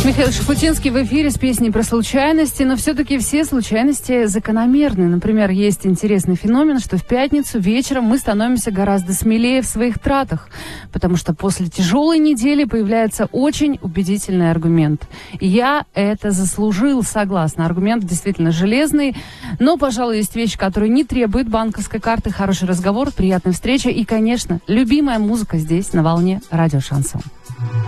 Михаил Шуфутинский в эфире с песней про случайности, но все-таки все случайности закономерны. Например, есть интересный феномен, что в пятницу вечером мы становимся гораздо смелее в своих тратах, потому что после тяжелой недели появляется очень убедительный аргумент. Я это заслужил, согласна. Аргумент действительно железный, но, пожалуй, есть вещи, которые не требуют банковской карты. Хороший разговор, приятная встреча и, конечно, любимая музыка здесь, на волне радио Шансон.